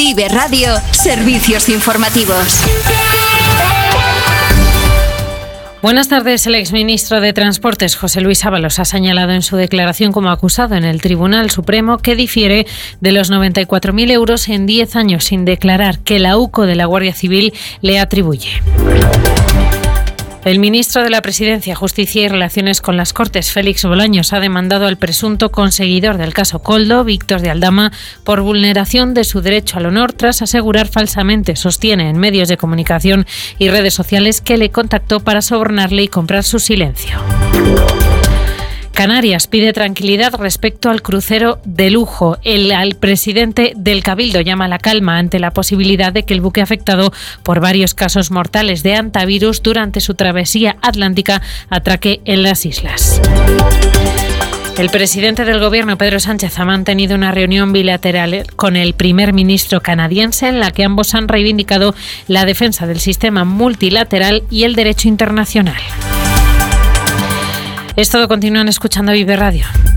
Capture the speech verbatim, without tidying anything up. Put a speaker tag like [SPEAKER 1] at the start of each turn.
[SPEAKER 1] Vive Radio, servicios informativos.
[SPEAKER 2] Buenas tardes. El exministro de Transportes, José Luis Ábalos, ha señalado en su declaración como acusado en el Tribunal Supremo que difiere de los noventa y cuatro mil euros en diez años sin declarar que la U C O de la Guardia Civil le atribuye. El ministro de la Presidencia, Justicia y Relaciones con las Cortes, Félix Bolaños, ha demandado al presunto conseguidor del caso Koldo, Víctor de Aldama, por vulneración de su derecho al honor tras asegurar falsamente, sostiene en medios de comunicación y redes sociales, que le contactó para sobornarle y comprar su silencio. Canarias pide tranquilidad respecto al crucero de lujo. El, el presidente del Cabildo llama a la calma ante la posibilidad de que el buque afectado por varios casos mortales de hantavirus durante su travesía atlántica atraque en las islas. El presidente del Gobierno, Pedro Sánchez, ha mantenido una reunión bilateral con el primer ministro canadiense en la que ambos han reivindicado la defensa del sistema multilateral y el derecho internacional. Es todo, continúan escuchando Vive Radio.